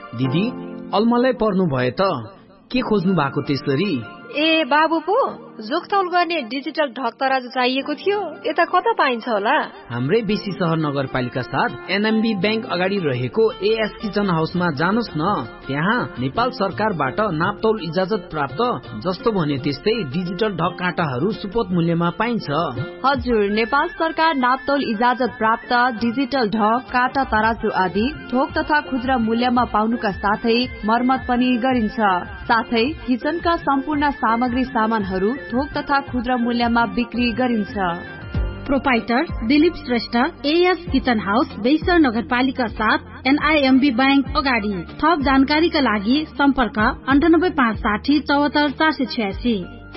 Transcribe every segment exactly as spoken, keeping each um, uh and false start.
दिदी अलमलै पर्नु भयो त के खोज्नु भएको त्यसरी? ए बाबु पो जोखतौल गर्ने डिजिटल ढक तराजु चाहिएको थियो, यता कता पाइन्छ होला? हाम्रै बेसी सहर नगरपालिका साथ एनएमबी बैंक अगाडि रहेको एएस किचन हाउसमा जानुस् न। त्यहाँ नेपाल सरकारबाट नापतौल इजाजत प्राप्त जस्तो भने त्यस्तै डिजिटल ढक काँटाहरू सुपथ मूल्यमा पाइन्छ। हजुर, नेपाल सरकार नापतौल इजाजत प्राप्त डिजिटल ढक काँटा तराजु आदि थोक तथा खुद्रा मूल्यमा पाउनुका साथै मर्मत पनि गरिन्छ। साथै किचनका सम्पूर्ण सामग्री सामानहरू थोक तथा खुद्रा मूल्यमा बिक्री गरिन्छ। Proprietor Dilip Shrestha, as kitchen house, बेइसर नगरपालिका साथ एनआईएमबी बैंक अगाडि। थप जानकारीका लागि सम्पर्क अन्ठानब्बे पाँच साठी चौहत्तर चार सय छयासी।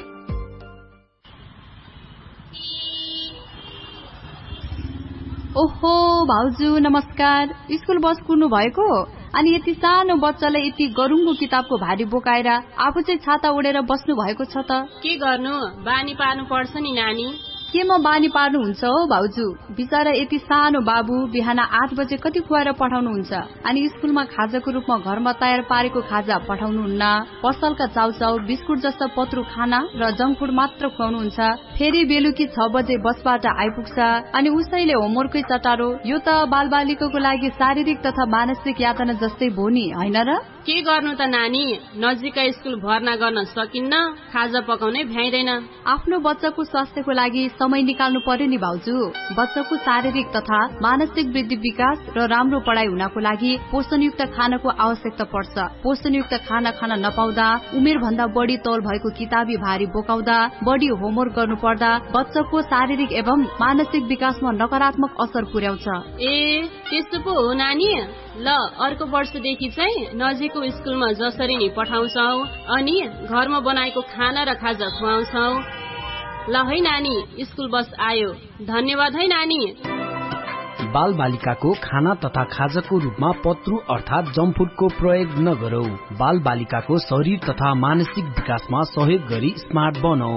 ओहो भाउजू नमस्कार, स्कुल बस कुर्नु भएको? अनि यति सानो बच्चालाई यति गरुङ्गो किताबको भारी बोकाएर आफू चाहिँ छाता ओढेर बस्नु भएको छ त के गर्नु, बानी पार्नु पर्छ नि नानी। केमा बानी पार्नु हुन्छ हो भाउजू? बिचारा यति सानो बाबु बिहान आठ बजे कति खुवाएर पठाउनुहुन्छ, अनि स्कुलमा खाजाको रूपमा घरमा तयार पारेको खाजा पठाउनुहुन्न, पसलका चाउचाउ बिस्कुट जस्ता पत्रु खाना र जङ्क फुड मात्र खुवाउनुहुन्छ। फेरि बेलुकी छ बजे बसबाट आइपुग्छ, अनि उसैले होमवर्कै चटारो। यो त बालबालिकाको लागि शारीरिक तथा मानसिक यातना जस्तै भो नि, होइन र? के गर्नु त नानी, नजिकै स्कुल भर्ना गर्न सकिन्न, खाजा पकाउनै भ्याइदैन। आफ्नो बच्चाको स्वास्थ्यको लागि समय निकाल्नु पर्यो नि भाउजू। बच्चाको शारीरिक तथा मानसिक वृद्धि विकास र राम्रो पढाइ हुनको लागि पोषणयुक्त खानाको आवश्यकता पर्छ। पोषणयुक्त खाना खान नपाउँदा, उमेर भन्दा बढी तौल भएको किताबी भारी बोकाउँदा, बढी होमवर्क गर्नु पर्दा बच्चाको शारीरिक एवं मानसिक विकासमा नकारात्मक असर पुर्याउँछ। ए त्यस्तो पो हो नानी। ल अर्को वर्षदेखि चाहिँ नजिकको स्कुलमा जसरी नि पठाउँछौ, अनि घरमा बनाएको खाना र खाजा खुवाउँछौ। ल है नानी, स्कुल बस आयो। धन्यवाद है नानी। बाल बालिकाको खाना तथा खाजाको रूपमा पत्रु अर्थात जङ्क फुडको प्रयोग नगरौ। बाल बालिकाको शरीर तथा मानसिक विकासमा सहयोग गरी स्मार्ट बनौ।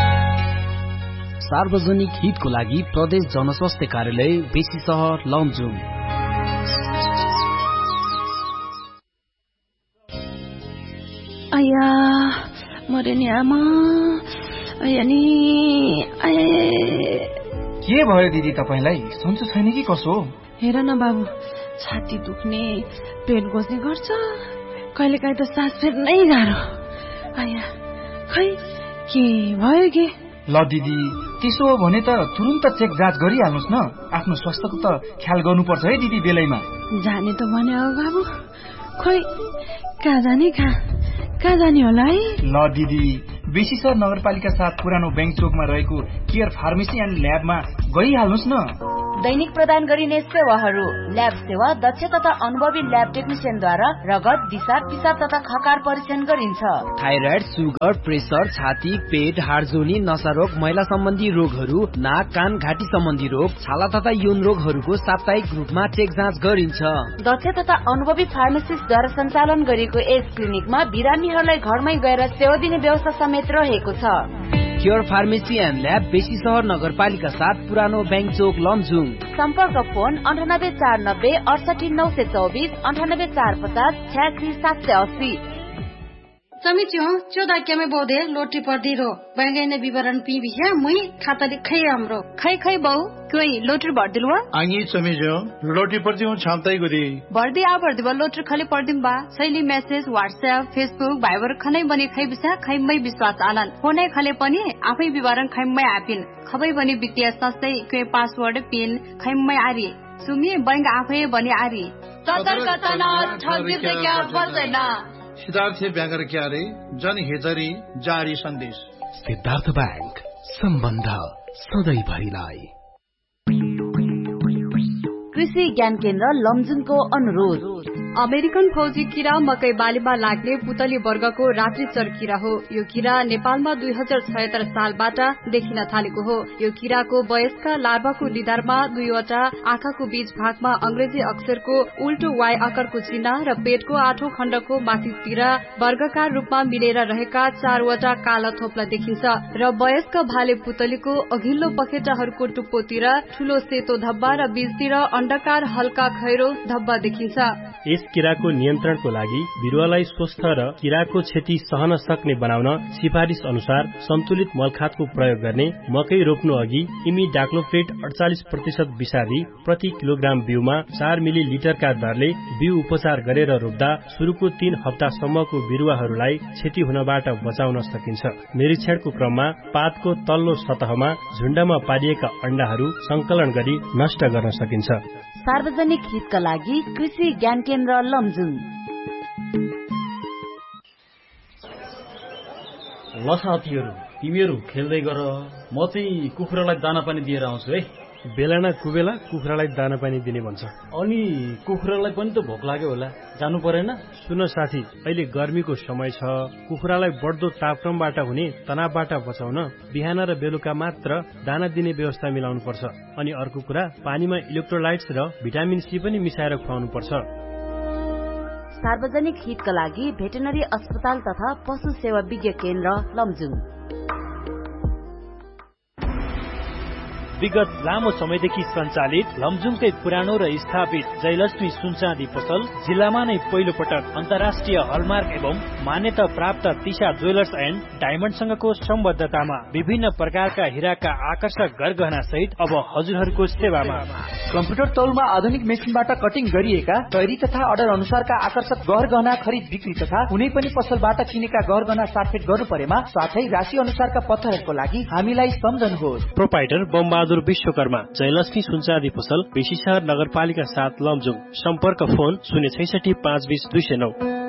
सार्वजनिक हितको लागि प्रदेश जनस्वास्थ्य कार्यालय बेसी सहर लमजुङ। आया मरे नि आमा, आया नि आया। के भयो दिदी तपाईलाई? सन्चो छैन कि कसो? हेर न बाबु, छाती दुख्ने, पेट बस्ने गर्छ, कहिले काहीँ त सास फेर्नै गाह्रो। आया खै के भयो के? ल दिदी, त्यसो हो भने त तुरुन्त चेक जाँच गरिहाल्नुहोस् न। आफ्नो स्वास्थ्यको त ख्याल गर्नुपर्छ है दिदी बेलैमा। जाने त भने हो बाबु, खोइ कहाँ जाने कहाँ कहाँ जाने होला है? ल दिदी, बेसीसर नगरपालिका साथ पुरानो बैंक चोकमा रहेको केयर फार्मेसी एन्ड ल्याबमा गइहाल्नुहोस् न। दैनिक प्रदान गरिने सेवाहरू: ल्याब सेवा दक्ष तथा अनुभवी ल्याब टेक्निसियनद्वारा रगत, दिशा, पिसाब तथा खकार परीक्षण गरिन्छ। थाइराइड, सुगर, प्रेसर, छाती, पेट, हाडजोनी, नसा रोग, महिला सम्बन्धी रोगहरू, नाक, कान, घाँटी सम्बन्धी रोग, छाला तथा यौन रोगहरूको साप्ताहिक रूपमा चेक जाँच गरिन्छ। दक्ष तथा अनुभवी फार्मासिस्टद्वारा सञ्चालन गरिएको यस क्लिनिकमा बिरामीहरूलाई घरमै गएर सेवा दिने व्यवस्था समेत रहेको छ। केयर फार्मेसी एन्ड ल्याब बेसी सहर नगरपालिका साथ पुरानो बैंक चोक लमजुङ। सम्पर्क फोन अन्ठानब्बे चार नब्बे अडसठी नौ सय चौबिस अन्ठानब्बे चार पचास छ्यासी सात सय अस्सी। समिच्यो चौदाक्य में बोधे लोटी पर्दी रो बैंगने विवरण पी बिया मुई खाता लिखै हाम्रो खै खै बहु कोही लोटर भर्दिलवा आङी समिच्यो लोटी पर्दी हूं छामताई गुदी भर्दी आ भर्दी बा लोटर खाली पर्दिम बा शैली मेसेज व्हाट्सएप फेसबुक भाइबर खनै बनी खै बिसा खैमै विश्वास आनन फोनै खले पनि आफै विवरण खैमै आपिन खबै बनी वित्तीय संस्थै के पासवर्ड पिन खैमै आरी सुमी बैंक आफै बनी आरी सतर्कता न ठगिस क्या पर्दैन। सिद्धार्थ ब्याङ्कर क्यारे जनहितरी जारी सन्देश। सिद्धार्थ बैंक, सम्बन्ध सधैँभरिलाई। कृषि ज्ञान केन्द्र लमजुङको अनुरोध। अमेरिकन फौजी किरा मकै बालीमा लाग्ने पुतली वर्गको रात्रिचर किरा हो। यो किरा नेपालमा दुई हजार छयत्तर सालबाट देखिन थालेको हो। यो किराको वयस्क लार्भाको निधारमा दुईवटा आँखाको बीच भागमा अंग्रेजी अक्षरको उल्टो वाई आकारको चिन्ह र पेटको आठौं खण्डको माथितिर वर्गकार रूपमा मिलेर रहेका चारवटा काला थोप्ला देखिन्छ र वयस्क भाले पुतलीको अघिल्लो पखेटाहरूको टुप्पोतिर ठूलो सेतो धब्बा र बीचतिर अण्डाकार हल्का खैरो धब्बा देखिन्छ। यस किराको नियन्त्रणको लागि बिरुवालाई स्वस्थ र किराको क्षति सहन सक्ने बनाउन सिफारिस अनुसार सन्तुलित मलखातको प्रयोग गर्ने, मकै रोप्नु अघि इमिडाक्लोप्रिड अडचालिस प्रतिशत विषादी प्रति किलोग्राम बिउमा चार मिली लिटरका दरले बिउ उपचार गरेर रोप्दा सुरुको तीन हप्तासम्मको बिरुवाहरूलाई क्षति हुनबाट बचाउन सकिन्छ। निरीक्षणको क्रममा पातको तल्लो सतहमा झुण्डमा पारिएका अण्डाहरू संकलन गरी नष्ट गर्न सकिन्छ। सार्वजनिक हितका लागि कृषि ज्ञान केन्द्र लमजुङ। ल साथीहरू, तिमीहरू खेल्दै गर, म चाहिँ कुखुरालाई दाना पानी दिएर आउँछु है। बेलाना कुबेला कुखुरालाई दाना पानी दिने भन्छ। अनि कुखुरालाई पनि त भोक लाग्यो होला, जानु परेन? सुन साथी, अहिले गर्मीको समय छ, कुखुरालाई बढ्दो तापक्रमबाट हुने तनावबाट बचाउन बिहान र बेलुका मात्र दाना दिने व्यवस्था मिलाउनु पर्छ। अनि अर्को कुरा, पानीमा इलेक्ट्रोलाइट्स र भिटामिन सी पनि मिसाएर खुवाउनु पर्छ। सार्वजनिक हितका लागि भेटनरी अस्पताल तथा पशु सेवा विज्ञ केन्द्र लमजुङ। विगत लामो समयदेखि सञ्चालित लमजुङकै पुरानो र स्थापित जयलक्ष्मी सुनचाँदी पसल जिल्लामा नै पहिलो पटक अन्तर्राष्ट्रिय हलमार्क एवं मान्यता प्राप्त तिशा ज्वेलर्स एन्ड डायमण्डसँगको सम्बद्धतामा विभिन्न प्रकारका हिराका आकर्षक गरगहना सहित अब हजुरहरूको सेवामा। कम्प्युटर तौलमा आधुनिक मेसिनबाट कटिङ गरिएका तयारी तथा अर्डर अनुसारका आकर्षक गहना खरिद बिक्री तथा कुनै पनि पसलबाट किनेका गहना साटफेट गर्नु परेमा साथै राशि अनुसारका पत्थरहरूको लागि हामीलाई सम्झनुहोस्। प्रोपाइटर बमबहादुर विश्वकर्मा, जयलक्ष्मी सुनचाँदी पसल, बेसीशहर नगरपालिका सात लमजुङ। सम्पर्क फोन शून्य छैसठी पाँच बीस दुई सय नौ।